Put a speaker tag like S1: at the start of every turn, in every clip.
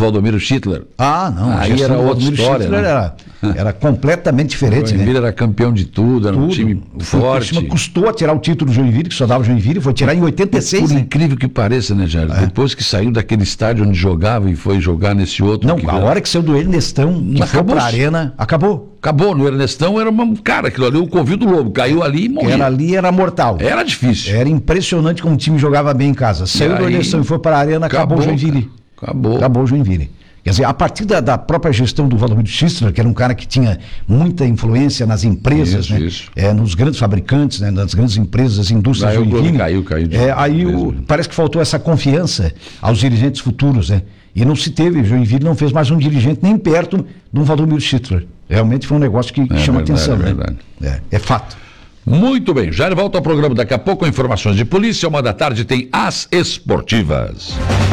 S1: Valdomiro Schittler.
S2: Ah, não.
S1: Aí era outra história, né?
S2: Era completamente diferente,
S1: O Joinville era campeão de tudo, era um time forte.
S2: Custou a tirar o título do Joinville, que só dava Joinville, foi tirar em 86.
S1: Por incrível que pareça, né, Jair? Depois que saiu daquele estádio onde jogava e foi jogar nesse outro...
S2: Não, a hora que saiu do Ernestão, que foi pra arena, acabou.
S1: Acabou, no Ernestão era um cara, aquilo ali, o Convívio do Lobo, caiu ali e morreu.
S2: Era mortal.
S1: Era difícil.
S2: Era impressionante como o time jogava bem em casa. Saiu do Ernestão e foi para a arena, acabou o Joinville. Acabou o Joinville. Quer dizer, a partir da própria gestão do Valdomiro Schittler, que era um cara que tinha muita influência nas empresas, nos grandes fabricantes, né, nas grandes empresas, as indústrias de Joinville. Parece que faltou essa confiança aos dirigentes futuros, né? E não se teve, Joinville não fez mais um dirigente nem perto de um Valdomiro Schittler. Realmente foi um negócio que chama atenção, né? É fato.
S1: Muito bem, já volta ao programa daqui a pouco com informações de polícia. 1h da tarde tem As Esportivas.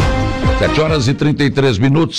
S1: 7h33,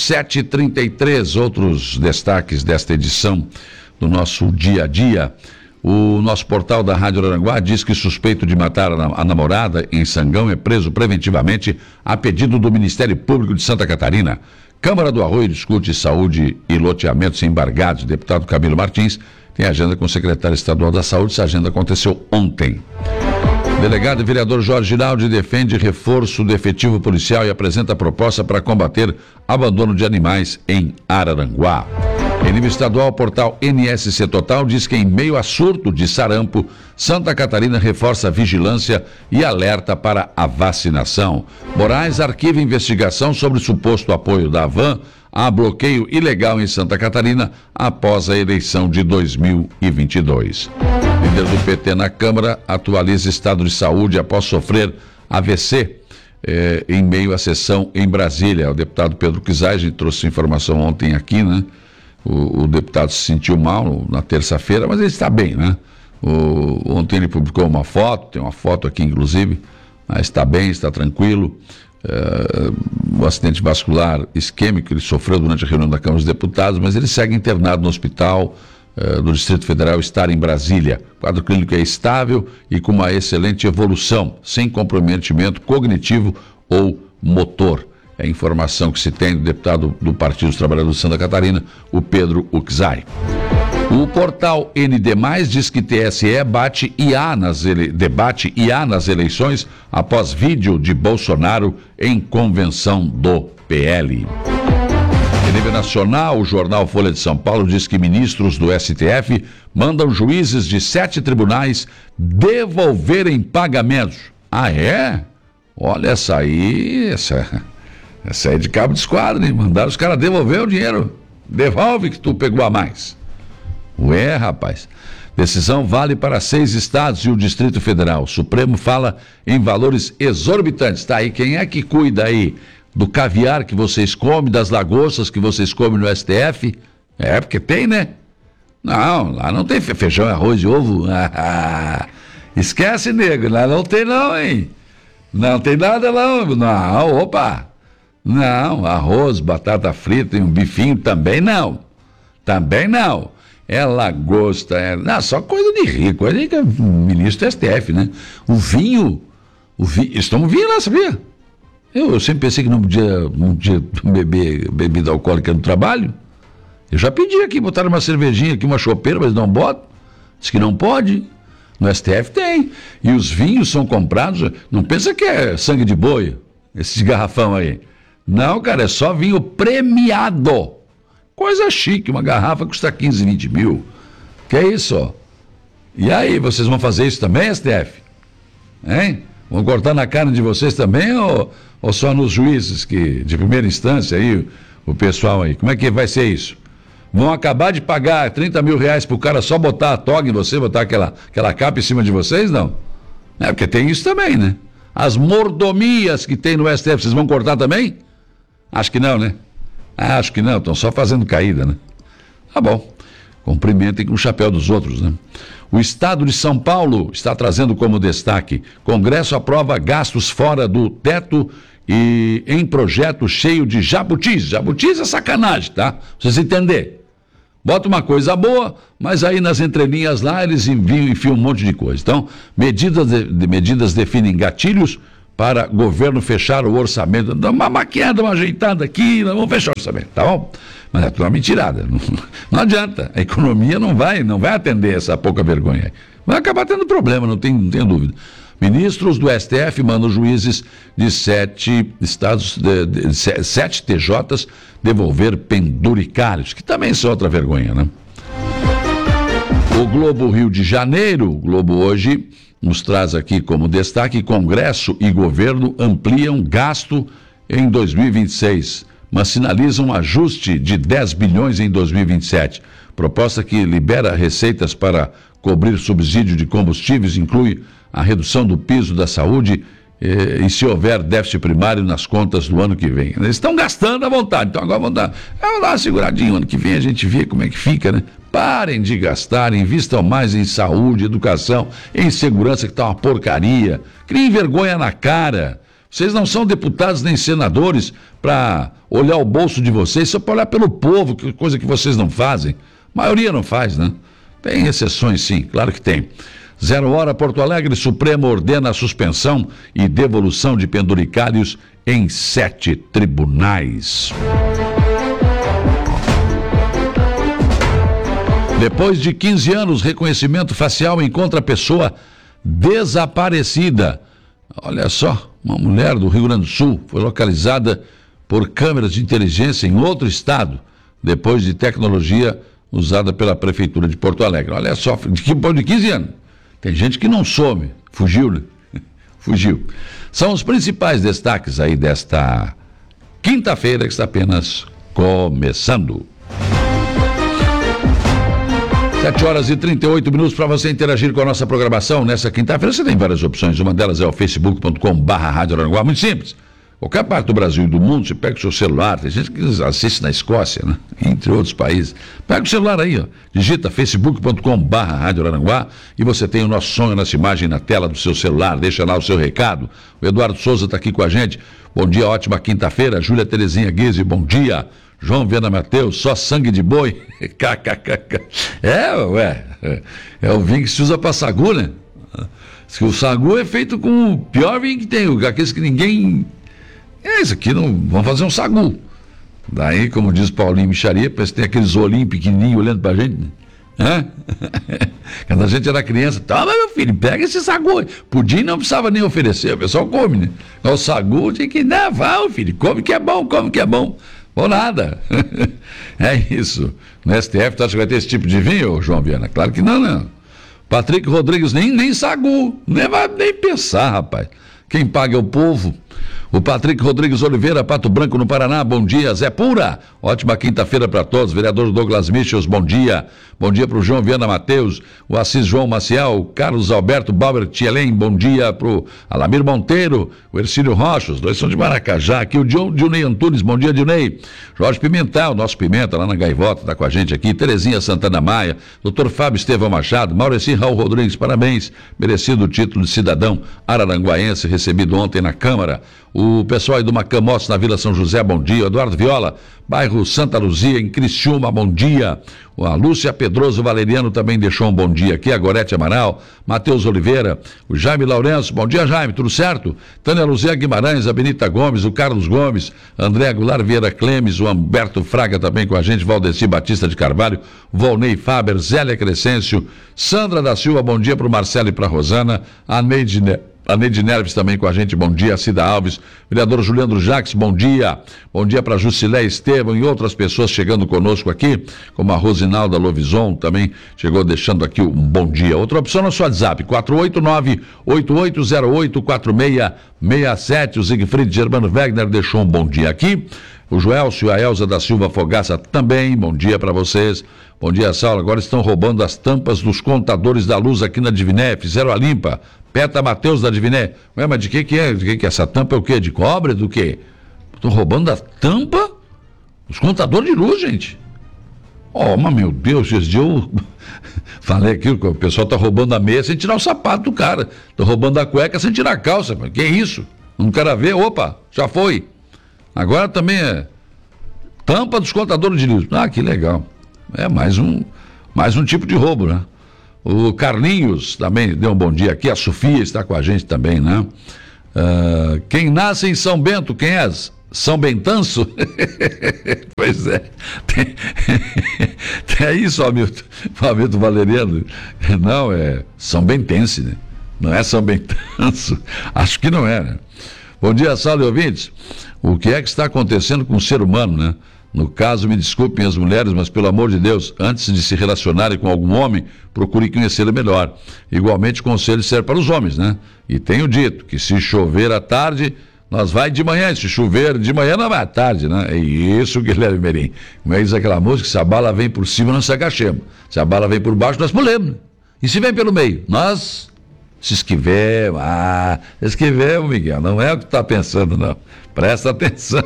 S1: 7h33. Outros destaques desta edição do nosso dia a dia. O nosso portal da Rádio Araranguá diz que suspeito de matar a namorada em Sangão é preso preventivamente a pedido do Ministério Público de Santa Catarina. Câmara do Arroio discute saúde e loteamentos embargados. Deputado Camilo Martins tem agenda com o secretário estadual da Saúde. Essa agenda aconteceu ontem. Delegado e vereador Jorge Giraldi defende reforço do efetivo policial e apresenta proposta para combater abandono de animais em Araranguá. Em nível estadual, o portal NSC Total diz que em meio a surto de sarampo, Santa Catarina reforça a vigilância e alerta para a vacinação. Moraes arquiva investigação sobre o suposto apoio da Havan a bloqueio ilegal em Santa Catarina após a eleição de 2022. Líder do PT na Câmara atualiza estado de saúde após sofrer AVC em meio à sessão em Brasília. O deputado Pedro Kizai, a gente trouxe informação ontem aqui, né? O deputado se sentiu mal na terça-feira, mas ele está bem, né? Ontem ele publicou uma foto, tem uma foto aqui inclusive, mas está bem, está tranquilo. O acidente vascular isquêmico ele sofreu durante a reunião da Câmara dos Deputados, mas ele segue internado no hospital do Distrito Federal, estar em Brasília. O quadro clínico é estável e com uma excelente evolução, sem comprometimento cognitivo ou motor. É a informação que se tem do deputado do Partido dos Trabalhadores de Santa Catarina, o Pedro Uczai. O portal ND+, diz que TSE debate IA nas eleições após vídeo de Bolsonaro em convenção do PL. Em nível nacional, o jornal Folha de São Paulo diz que ministros do STF mandam juízes de 7 tribunais devolverem pagamentos. Ah, é? Olha essa aí, essa é de cabo de esquadra, hein? Mandaram os caras devolver o dinheiro. Devolve que tu pegou a mais. Ué, rapaz. Decisão vale para 6 estados e o Distrito Federal. O Supremo fala em valores exorbitantes. Tá aí, quem é que cuida aí do caviar que vocês comem, das lagostas que vocês comem no STF? É, porque tem, né? Não, lá não tem feijão, arroz e ovo. Esquece, nego, lá não tem não, hein? Não tem nada não. Não, opa. Não, arroz, batata frita e um bifinho também não. Também não. É lagosta, só coisa de rico. Aí que é ministro do STF, né? O vinho, eles tomam vinho lá, sabia? Eu sempre pensei que não podia beber bebida alcoólica no trabalho. Eu já pedi aqui, botaram uma cervejinha aqui, uma chopeira, mas não botam. Diz que não pode. No STF tem. E os vinhos são comprados, não pensa que é sangue de boi, esse garrafão aí. Não, cara, é só vinho premiado. Coisa chique, uma garrafa custa 15, 20 mil. Que é isso, ó. E aí, vocês vão fazer isso também, STF? Hein? Vão cortar na carne de vocês também ou só nos juízes que, de primeira instância aí, o pessoal aí? Como é que vai ser isso? Vão acabar de pagar 30 mil reais pro cara só botar a toga em você, botar aquela capa em cima de vocês, não? É, porque tem isso também, né? As mordomias que tem no STF, vocês vão cortar também? Acho que não, né? Acho que não, estão só fazendo caída, né? Tá bom, cumprimentem com o chapéu dos outros, né? O Estado de São Paulo está trazendo como destaque: Congresso aprova gastos fora do teto e em projeto cheio de jabutis. Jabutis é sacanagem, tá? Pra vocês entenderem. Bota uma coisa boa, mas aí nas entrelinhas lá eles enfiam um monte de coisa. Então, medidas definem gatilhos para governo fechar o orçamento. Dá uma maquiada, uma ajeitada aqui, nós vamos fechar o orçamento, tá bom? Mas é tudo uma mentirada. Não adianta. A economia não vai atender essa pouca vergonha. Vai acabar tendo problema, não tenho dúvida. Ministros do STF mandam juízes de 7 estados, 7 TJs devolver penduricários, que também são outra vergonha, né? O Globo Rio de Janeiro, o Globo hoje, nos traz aqui como destaque: Congresso e governo ampliam gasto em 2026, mas sinalizam um ajuste de 10 bilhões em 2027. Proposta que libera receitas para cobrir subsídio de combustíveis inclui a redução do piso da saúde e se houver déficit primário nas contas do ano que vem. Eles estão gastando à vontade, então agora vamos dar uma seguradinha, o ano que vem a gente vê como é que fica, né? Parem de gastar, invistam mais em saúde, educação, em segurança, que está uma porcaria. Criem vergonha na cara. Vocês não são deputados nem senadores para olhar o bolso de vocês, só para olhar pelo povo, coisa que vocês não fazem. A maioria não faz, né? Tem exceções, sim, claro que tem. 0 hora, Porto Alegre, Supremo ordena a suspensão e devolução de penduricários em 7 tribunais. Depois de 15 anos, reconhecimento facial encontra pessoa desaparecida. Olha só, uma mulher do Rio Grande do Sul foi localizada por câmeras de inteligência em outro estado, depois de tecnologia usada pela Prefeitura de Porto Alegre. Olha só, depois de 15 anos. Tem gente que não some, fugiu, né? Fugiu. São os principais destaques aí desta quinta-feira que está apenas começando. 7 horas e 38 minutos para você interagir com a nossa programação. Nessa quinta-feira você tem várias opções. Uma delas é o facebook.com/Rádio Araranguá. Muito simples. Qualquer parte do Brasil e do mundo, você pega o seu celular. Tem gente que assiste na Escócia, né? Entre outros países. Pega o celular aí, ó. Digita facebook.com/Rádio Araranguá e você tem o nosso som e nossa imagem na tela do seu celular. Deixa lá o seu recado. O Eduardo Souza está aqui com a gente. Bom dia, ótima quinta-feira. Júlia Terezinha Guise, bom dia. João Viana Mateus, só sangue de boi. KKKK. É o vinho que se usa para sagu, né? O sagu é feito com o pior vinho que tem, aqueles que ninguém... isso aqui não... Vamos fazer um sagu. Daí, como diz Paulinho Micharia, parece que tem aqueles olhinhos pequenininhos olhando pra gente. Hã? Quando a gente era criança, toma meu filho, pega esse sagu. Pudim não precisava nem oferecer, o pessoal come, né? O sagu tinha que... Não, vai, filho, come que é bom, come que é bom. Ou nada. É isso. No STF, tu acha que vai ter esse tipo de vinho, João Viana? Claro que não, não. Patrick Rodrigues, nem sagu. Nem vai nem pensar, rapaz. Quem paga é o povo. O Patrick Rodrigues Oliveira, Pato Branco, no Paraná, bom dia. Zé Pura, ótima quinta-feira para todos. Vereador Douglas Michels, bom dia. Bom dia para o João Viana Mateus, o Assis João Maciel, Carlos Alberto Bauer Tielém, bom dia para o Alamir Monteiro, o Ercílio Rocha, os dois são de Maracajá. Aqui o Dionei Antunes, bom dia, Dionei. Jorge Pimentel, nosso Pimenta, lá na Gaivota, está com a gente aqui. Terezinha Santana Maia, doutor Fábio Estevão Machado, Maurici Raul Rodrigues, parabéns. Merecido o título de cidadão araranguaense, recebido ontem na Câmara. O pessoal aí do Macamossos, na Vila São José, bom dia. Eduardo Viola, bairro Santa Luzia, em Criciúma, bom dia. A Lúcia Pedroso Valeriano também deixou um bom dia aqui. A Gorete Amaral, Matheus Oliveira, o Jaime Lourenço, bom dia, Jaime, tudo certo? Tânia Luzia Guimarães, a Benita Gomes, o Carlos Gomes, André Goulart Vieira Clemes, o Humberto Fraga também com a gente, Valdeci Batista de Carvalho, Volney Faber, Zélia Crescêncio, Sandra da Silva, bom dia para o Marcelo e para a Rosana, a Neide Neves também com a gente, bom dia. Cida Alves, vereador Juliano Jacques, bom dia. Bom dia para Jusilé Estevam e outras pessoas chegando conosco aqui, como a Rosinalda Lovison também chegou deixando aqui um bom dia. Outra opção no seu WhatsApp, 489-8808-4667. O Siegfried Germano Wegner deixou um bom dia aqui. O Joelcio e a Elza da Silva Fogaça também, bom dia para vocês. Bom dia, Saulo. Agora estão roubando as tampas dos contadores da luz aqui na Diviné, fizeram a limpa. Peta Mateus da Diviné. Ué, mas de que é? De que é? Essa tampa é o quê? De cobre? Do quê? Estão roubando a tampa dos contadores de luz, gente. Oh, mas meu Deus, esses dias eu falei aqui que o pessoal está roubando a meia sem tirar o sapato do cara. Está roubando a cueca sem tirar a calça. Que isso? Não quero ver. Opa, já foi. Agora também é tampa dos contadores de luz. Ah, que legal. É mais um tipo de roubo, né? O Carlinhos também deu um bom dia aqui, a Sofia está com a gente também, né? Quem nasce em São Bento, quem é? São Bentanço? Pois é. É isso, Hamilton Valeriano. Não, é São Bentense, né? Não é São Bentanço. Acho que não é, né? Bom dia, Saulo e ouvintes. O que é que está acontecendo com o ser humano, né? No caso, me desculpem as mulheres, mas pelo amor de Deus, antes de se relacionarem com algum homem, procure conhecê-lo melhor. Igualmente, o conselho serve para os homens, né? E tenho dito que se chover à tarde, nós vai de manhã. E se chover de manhã, não vai à tarde, né? É isso, Guilherme Merim. Como é isso aquela música? Se a bala vem por cima, nós se agachemos. Se a bala vem por baixo, nós pulemos. E se vem pelo meio, nós se esquivemos. Esquivemos, Miguel. Não é o que tu está pensando, não. Presta atenção.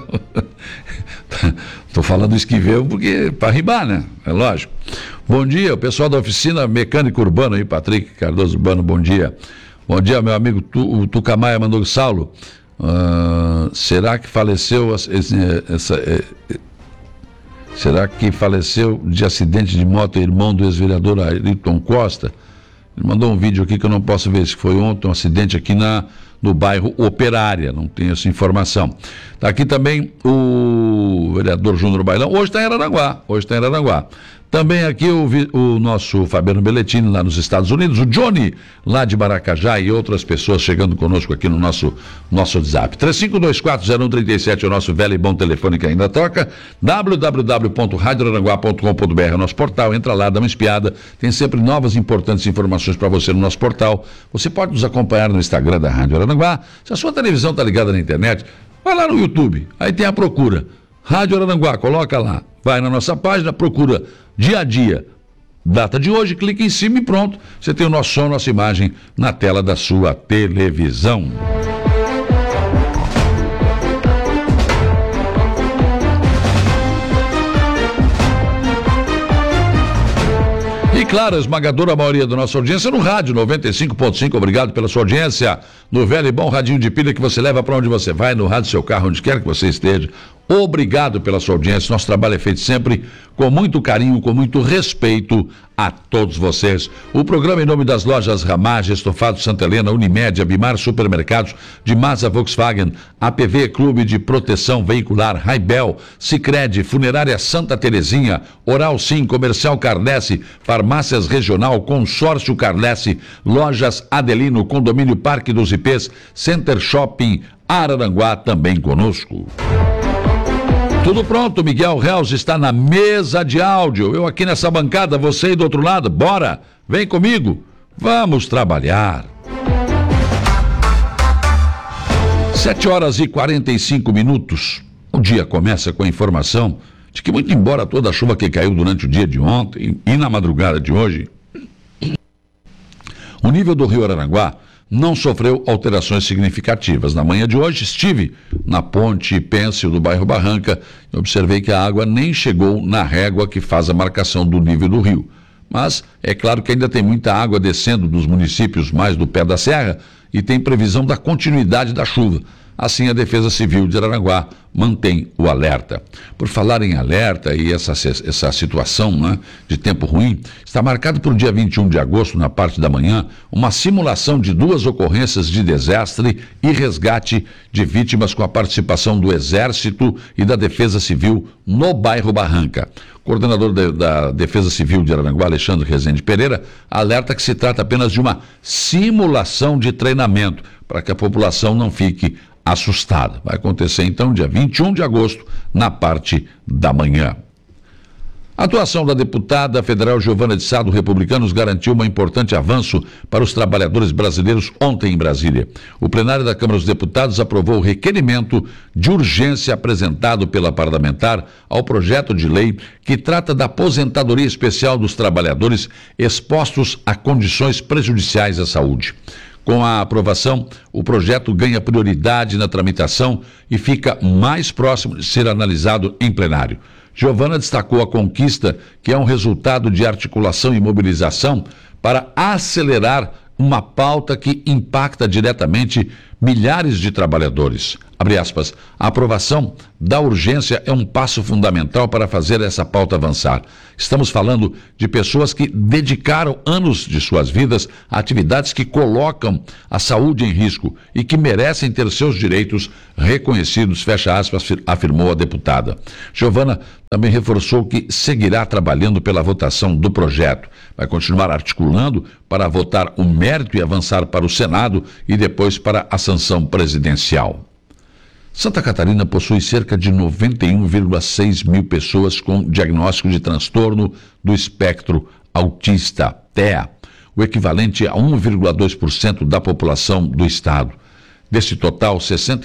S1: Estou falando esquiveu porque para ribar, né? É lógico. Bom dia, o pessoal da oficina mecânica urbana aí, Patrick Cardoso Urbano, bom dia. Bom dia, meu amigo o Tucamaia mandou Saulo. Será que faleceu será que faleceu de acidente de moto irmão do ex-vereador Ayrton Costa? Ele mandou um vídeo aqui que eu não posso ver se foi ontem, um acidente aqui no bairro Operária, não tenho essa informação. Está aqui também o vereador Júnior Bailão, hoje está em Araranguá. Também aqui o nosso Fabiano Belletini, lá nos Estados Unidos, o Johnny, lá de Maracajá, e outras pessoas chegando conosco aqui no nosso WhatsApp. 35240137 é o nosso velho e bom telefone que ainda toca. www.radioaranguá.com.br é o nosso portal. Entra lá, dá uma espiada. Tem sempre novas e importantes informações para você no nosso portal. Você pode nos acompanhar no Instagram da Rádio Aranguá. Se a sua televisão está ligada na internet, vai lá no YouTube. Aí tem a procura. Rádio Aranguá, coloca lá. Vai na nossa página, procura dia a dia, data de hoje, clica em cima e pronto. Você tem o nosso som, nossa imagem na tela da sua televisão. E claro, a esmagadora maioria da nossa audiência no rádio 95.5, obrigado pela sua audiência, no velho e bom radinho de pilha que você leva para onde você vai, no rádio, seu carro, onde quer que você esteja. Obrigado pela sua audiência, nosso trabalho é feito sempre com muito carinho, com muito respeito a todos vocês. O programa em nome das lojas Ramage, Estofado Santa Helena, Unimed, Abimar Supermercados, de Mazda Volkswagen, APV Clube de Proteção Veicular, Raibel, Sicredi, Funerária Santa Terezinha, Oral Sim, Comercial Carlesse, Farmácias Regional, Consórcio Carlesse, Lojas Adelino, Condomínio Parque dos IPs, Center Shopping Araranguá também conosco. Tudo pronto, Miguel Reus está na mesa de áudio. Eu aqui nessa bancada, você aí do outro lado, bora, vem comigo, vamos trabalhar. 7h45. O dia começa com a informação de que, muito embora toda a chuva que caiu durante o dia de ontem e na madrugada de hoje, o nível do rio Araranguá não sofreu alterações significativas. Na manhã de hoje estive na ponte Pêncil do bairro Barranca e observei que a água nem chegou na régua que faz a marcação do nível do rio. Mas é claro que ainda tem muita água descendo dos municípios mais do pé da serra e tem previsão da continuidade da chuva. Assim, a Defesa Civil de Araranguá mantém o alerta. Por falar em alerta e essa situação, né, de tempo ruim, está marcado para o dia 21 de agosto, na parte da manhã, uma simulação de 2 ocorrências de desastre e resgate de vítimas com a participação do Exército e da Defesa Civil no bairro Barranca. O coordenador da Defesa Civil de Araranguá, Alexandre Rezende Pereira, alerta que se trata apenas de uma simulação de treinamento, para que a população não fique assustada. Vai acontecer então dia 21 de agosto, na parte da manhã. A atuação da deputada federal Giovana de Sá, do Republicanos, garantiu um importante avanço para os trabalhadores brasileiros ontem em Brasília. O plenário da Câmara dos Deputados aprovou o requerimento de urgência apresentado pela parlamentar ao projeto de lei que trata da aposentadoria especial dos trabalhadores expostos a condições prejudiciais à saúde. Com a aprovação, o projeto ganha prioridade na tramitação e fica mais próximo de ser analisado em plenário. Giovana destacou a conquista, que é um resultado de articulação e mobilização para acelerar uma pauta que impacta diretamente milhares de trabalhadores. Abre aspas, a aprovação da urgência é um passo fundamental para fazer essa pauta avançar. Estamos falando de pessoas que dedicaram anos de suas vidas a atividades que colocam a saúde em risco e que merecem ter seus direitos reconhecidos, fecha aspas, afirmou a deputada. Giovana também reforçou que seguirá trabalhando pela votação do projeto. Vai continuar articulando para votar o mérito e avançar para o Senado e depois para a sanção presidencial. Santa Catarina possui cerca de 91,6 mil pessoas com diagnóstico de transtorno do espectro autista, TEA, o equivalente a 1,2% da população do estado. Desse total,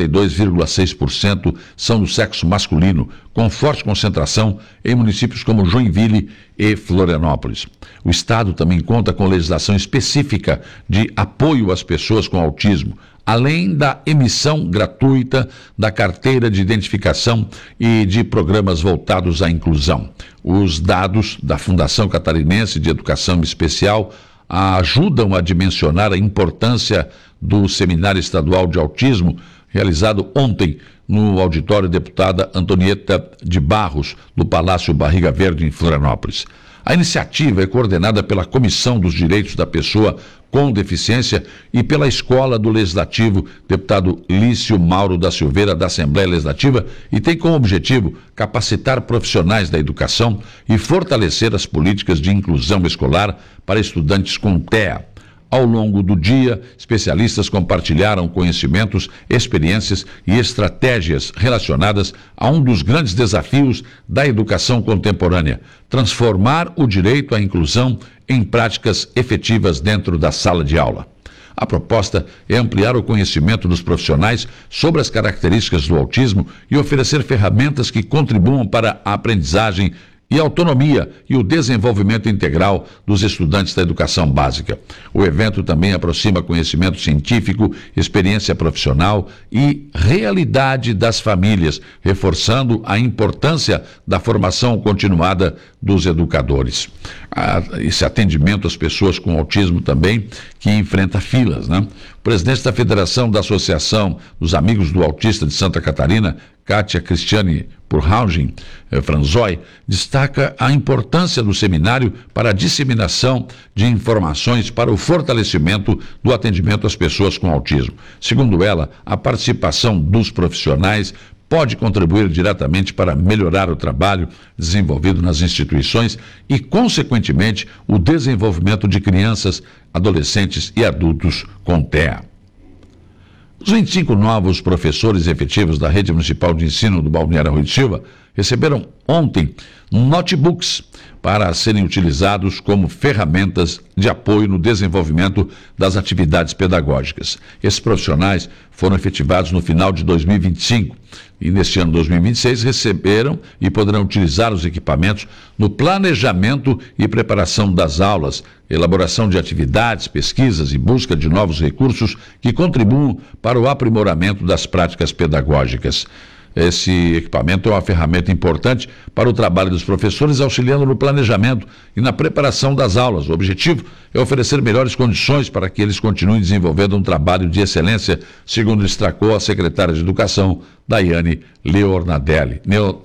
S1: 62,6% são do sexo masculino, com forte concentração em municípios como Joinville e Florianópolis. O estado também conta com legislação específica de apoio às pessoas com autismo, além da emissão gratuita da carteira de identificação e de programas voltados à inclusão. Os dados da Fundação Catarinense de Educação Especial ajudam a dimensionar a importância do Seminário Estadual de Autismo, realizado ontem no auditório deputada Antonieta de Barros, do Palácio Barriga Verde, em Florianópolis. A iniciativa é coordenada pela Comissão dos Direitos da Pessoa com Deficiência e pela Escola do Legislativo, deputado Lício Mauro da Silveira, da Assembleia Legislativa, e tem como objetivo capacitar profissionais da educação e fortalecer as políticas de inclusão escolar para estudantes com TEA. Ao longo do dia, especialistas compartilharam conhecimentos, experiências e estratégias relacionadas a um dos grandes desafios da educação contemporânea: transformar o direito à inclusão em práticas efetivas dentro da sala de aula. A proposta é ampliar o conhecimento dos profissionais sobre as características do autismo e oferecer ferramentas que contribuam para a aprendizagem e autonomia e o desenvolvimento integral dos estudantes da educação básica. O evento também aproxima conhecimento científico, experiência profissional e realidade das famílias, reforçando a importância da formação continuada dos educadores. Esse atendimento às pessoas com autismo também, que enfrenta filas, né? O presidente da Federação da Associação dos Amigos do Autista de Santa Catarina, Kátia Cristiane Purhaugen Franzoi, destaca a importância do seminário para a disseminação de informações para o fortalecimento do atendimento às pessoas com autismo. Segundo ela, a participação dos profissionais pode contribuir diretamente para melhorar o trabalho desenvolvido nas instituições e, consequentemente, o desenvolvimento de crianças, adolescentes e adultos com TEA. Os 25 novos professores efetivos da Rede Municipal de Ensino do Balneário Rui de Silva receberam ontem notebooks para serem utilizados como ferramentas de apoio no desenvolvimento das atividades pedagógicas. Esses profissionais foram efetivados no final de 2025 e neste ano 2026 receberam e poderão utilizar os equipamentos no planejamento e preparação das aulas, elaboração de atividades, pesquisas e busca de novos recursos que contribuam para o aprimoramento das práticas pedagógicas. Esse equipamento é uma ferramenta importante para o trabalho dos professores, auxiliando no planejamento e na preparação das aulas. O objetivo é oferecer melhores condições para que eles continuem desenvolvendo um trabalho de excelência, segundo destacou a secretária de Educação, Daiane Leonardelli.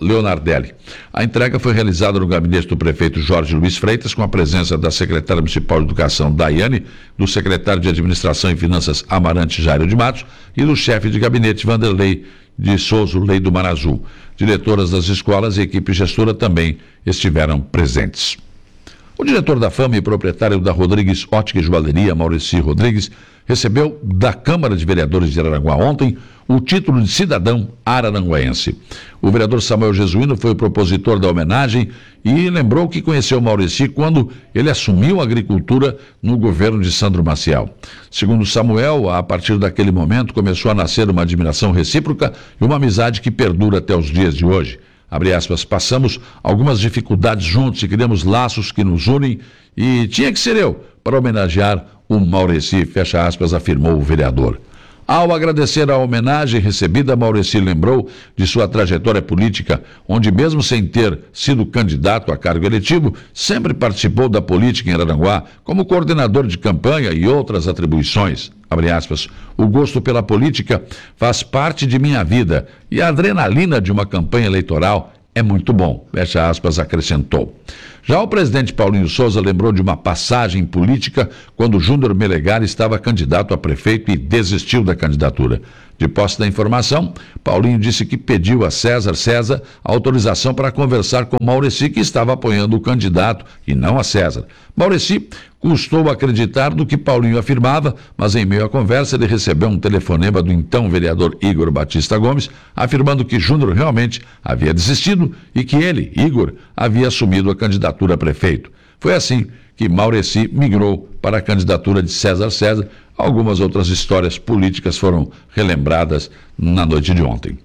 S1: A entrega foi realizada no gabinete do prefeito Jorge Luiz Freitas, com a presença da secretária municipal de Educação, Daiane, do secretário de Administração e Finanças, Amarante Jairo de Matos, e do chefe de gabinete, Vanderlei de Souza Lei do Mar Azul. Diretoras das escolas e equipe gestora também estiveram presentes. O diretor da FAMA e proprietário da Rodrigues Ótica e Joalheria, Maurici Rodrigues, recebeu da Câmara de Vereadores de Araranguá ontem o título de cidadão araranguaense. O vereador Samuel Jesuíno foi o propositor da homenagem e lembrou que conheceu Maurici quando ele assumiu a agricultura no governo de Sandro Maciel. Segundo Samuel, a partir daquele momento começou a nascer uma admiração recíproca e uma amizade que perdura até os dias de hoje. Abre aspas, passamos algumas dificuldades juntos e criamos laços que nos unem e tinha que ser eu para homenagear o Maurici, fecha aspas, afirmou o vereador. Ao agradecer a homenagem recebida, Maurici lembrou de sua trajetória política, onde mesmo sem ter sido candidato a cargo eletivo, sempre participou da política em Araranguá, como coordenador de campanha e outras atribuições. Abre aspas, o gosto pela política faz parte de minha vida e a adrenalina de uma campanha eleitoral é muito bom, fecha aspas, acrescentou. Já o presidente Paulinho Souza lembrou de uma passagem política quando Júnior Melegari estava candidato a prefeito e desistiu da candidatura. De posse da informação, Paulinho disse que pediu a César autorização para conversar com Maurici, que estava apoiando o candidato e não a César. Maurici custou acreditar no que Paulinho afirmava, mas em meio à conversa ele recebeu um telefonema do então vereador Igor Batista Gomes, afirmando que Júnior realmente havia desistido e que ele, Igor, havia assumido a candidatura a prefeito. Foi assim que Maurici migrou para a candidatura de César. Algumas outras histórias políticas foram relembradas na noite de ontem.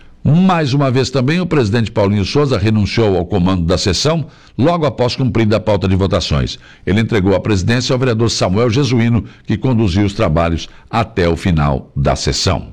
S1: Mais uma vez também, o presidente Paulinho Souza renunciou ao comando da sessão logo após cumprida a pauta de votações. Ele entregou a presidência ao vereador Samuel Jesuíno, que conduziu os trabalhos até o final da sessão.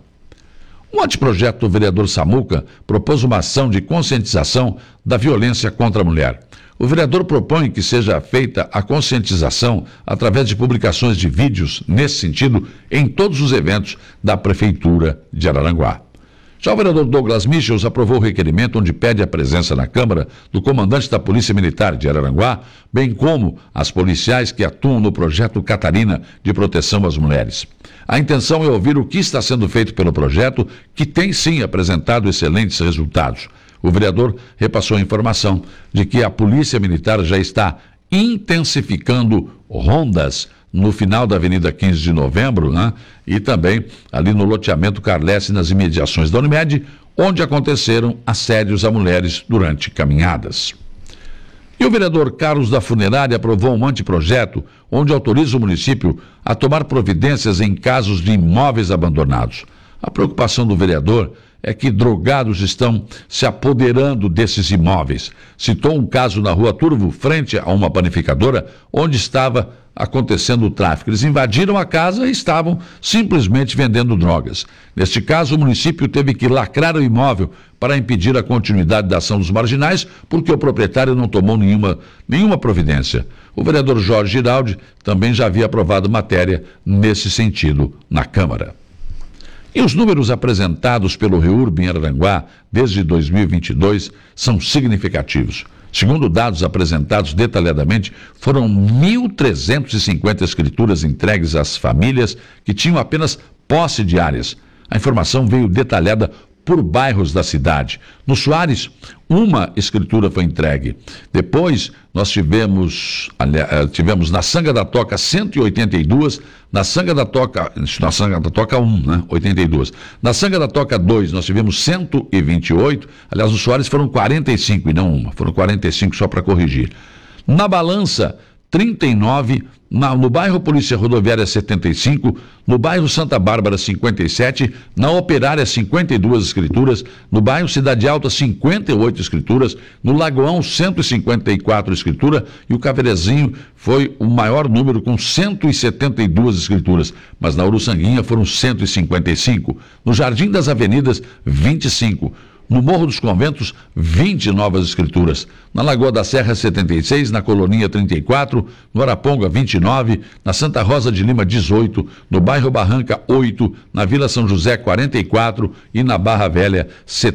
S1: Um anteprojeto do vereador Samuca propôs uma ação de conscientização da violência contra a mulher. O vereador propõe que seja feita a conscientização através de publicações de vídeos nesse sentido em todos os eventos da Prefeitura de Araranguá. Já o vereador Douglas Michels aprovou o requerimento onde pede a presença na Câmara do comandante da Polícia Militar de Araranguá, bem como as policiais que atuam no projeto Catarina de proteção às mulheres. A intenção é ouvir o que está sendo feito pelo projeto, que tem sim apresentado excelentes resultados. O vereador repassou a informação de que a Polícia Militar já está intensificando rondas no final da Avenida 15 de Novembro, né? E também ali no loteamento Carlesse, nas imediações da Unimed, onde aconteceram assédios a mulheres durante caminhadas. E o vereador Carlos da Funerária aprovou um anteprojeto onde autoriza o município a tomar providências em casos de imóveis abandonados. A preocupação do vereador é que drogados estão se apoderando desses imóveis. Citou um caso na Rua Turvo, frente a uma panificadora, onde estava acontecendo o tráfico. Eles invadiram a casa e estavam simplesmente vendendo drogas. Neste caso, o município teve que lacrar o imóvel para impedir a continuidade da ação dos marginais, porque o proprietário não tomou nenhuma providência. O vereador Jorge Giraldi também já havia aprovado matéria nesse sentido na Câmara. E os números apresentados pelo REURB em Araranguá desde 2022 são significativos. Segundo dados apresentados detalhadamente, foram 1.350 escrituras entregues às famílias que tinham apenas posse de áreas. A informação veio detalhada por bairros da cidade. No Soares, uma escritura foi entregue. Depois, nós tivemos na Sanga da Toca 182, na Sanga da Toca 1, né? 82. Na Sanga da Toca 2, nós tivemos 128. Aliás, no Soares foram 45 e não uma. Foram 45 só para corrigir. Na Balança, 39, no bairro Polícia Rodoviária 75, no bairro Santa Bárbara 57, na Operária 52 escrituras, no bairro Cidade Alta 58 escrituras, no Lagoão 154 escrituras e o Caverezinho foi o maior número com 172 escrituras, mas na Uruçanguinha foram 155, no Jardim das Avenidas 25. No Morro dos Conventos, 20 novas escrituras. Na Lagoa da Serra, 76. Na Coloninha, 34. No Araponga, 29. Na Santa Rosa de Lima, 18. No Bairro Barranca, 8. Na Vila São José, 44. E na Barra Velha,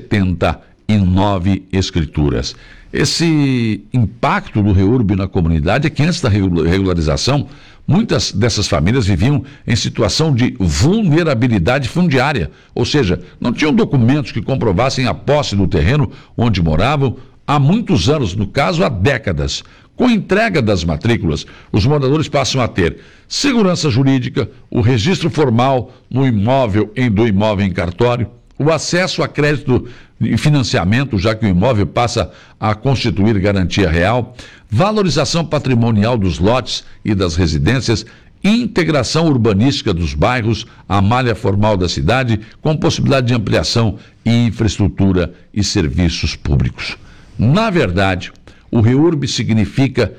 S1: 79 escrituras. Esse impacto do REURB na comunidade é que antes da regularização, muitas dessas famílias viviam em situação de vulnerabilidade fundiária, ou seja, não tinham documentos que comprovassem a posse do terreno onde moravam há muitos anos, no caso há décadas. Com a entrega das matrículas, os moradores passam a ter segurança jurídica, o registro formal do imóvel em cartório, o acesso a crédito e financiamento, já que o imóvel passa a constituir garantia real, valorização patrimonial dos lotes e das residências, integração urbanística dos bairros, a malha formal da cidade, com possibilidade de ampliação e infraestrutura e serviços públicos. Na verdade, o REURB significa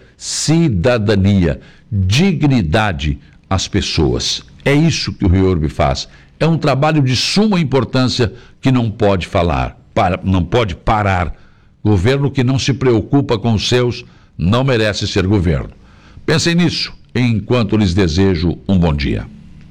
S1: cidadania, dignidade às pessoas. É isso que o REURB faz. É um trabalho de suma importância que não pode parar. Governo que não se preocupa com os seus não merece ser governo. Pensem nisso enquanto lhes desejo um bom dia.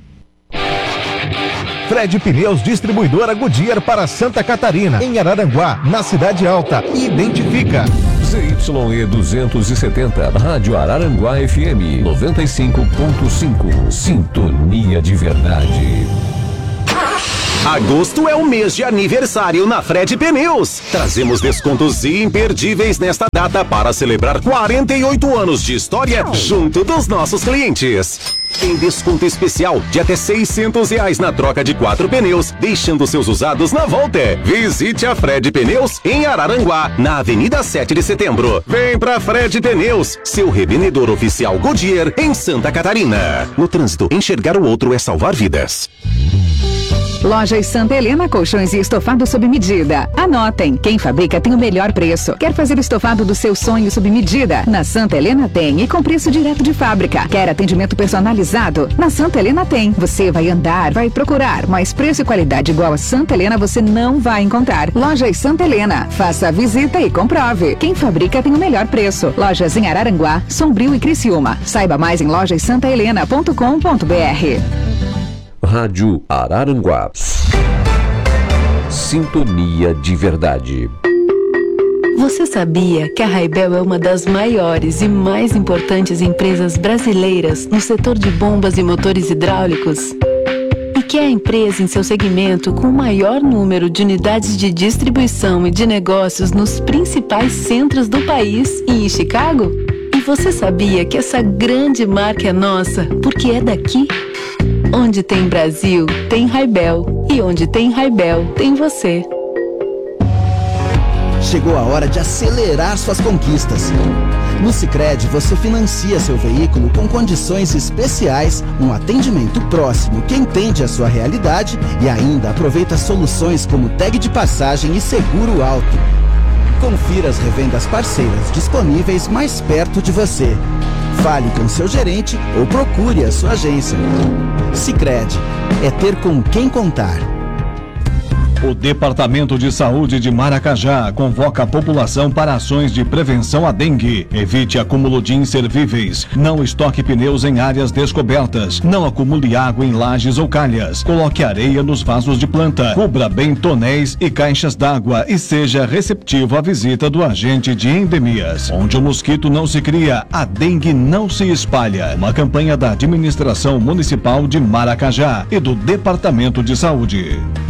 S3: Fred Pneus, distribuidora Goodyear para Santa Catarina, em Araranguá, na Cidade Alta. Identifica.
S4: ZYE 270, Rádio Araranguá FM 95.5. Sintonia de verdade.
S5: Agosto é o mês de aniversário na Fred Pneus. Trazemos descontos imperdíveis nesta data para celebrar 48 anos de história junto dos nossos clientes. Tem desconto especial de até R$600 na troca de 4 pneus, deixando seus usados na volta. Visite a Fred Pneus em Araranguá, na Avenida 7 de Setembro. Vem pra Fred Pneus, seu revendedor oficial Goodyear em Santa Catarina. No trânsito, enxergar o outro é salvar vidas.
S6: Lojas Santa Helena, colchões e estofado sob medida. Anotem, quem fabrica tem o melhor preço. Quer fazer o estofado do seu sonho sob medida? Na Santa Helena tem, e com preço direto de fábrica. Quer atendimento personalizado? Na Santa Helena tem. Você vai andar, vai procurar, mas preço e qualidade igual a Santa Helena você não vai encontrar. Lojas Santa Helena, faça a visita e comprove. Quem fabrica tem o melhor preço. Lojas em Araranguá, Sombrio e Criciúma. Saiba mais em lojassantahelena.com.br.
S4: Rádio Araranguá. Sintonia de verdade.
S7: Você sabia que a Raibel é uma das maiores e mais importantes empresas brasileiras no setor de bombas e motores hidráulicos? E que é a empresa em seu segmento com o maior número de unidades de distribuição e de negócios nos principais centros do país e em Chicago? E você sabia que essa grande marca é nossa porque é daqui? Onde tem Brasil, tem Raibel. E onde tem Raibel, tem você.
S8: Chegou a hora de acelerar suas conquistas. No Sicredi, você financia seu veículo com condições especiais, um atendimento próximo que entende a sua realidade e ainda aproveita soluções como tag de passagem e seguro alto. Confira as revendas parceiras disponíveis mais perto de você. Fale com seu gerente ou procure a sua agência. Sicredi, é ter com quem contar.
S3: O Departamento de Saúde de Maracajá convoca a população para ações de prevenção à dengue. Evite acúmulo de inservíveis. Não estoque pneus em áreas descobertas. Não acumule água em lajes ou calhas. Coloque areia nos vasos de planta. Cubra bem tonéis e caixas d'água e seja receptivo à visita do agente de endemias. Onde o mosquito não se cria, a dengue não se espalha. Uma campanha da Administração Municipal de Maracajá e do Departamento de Saúde.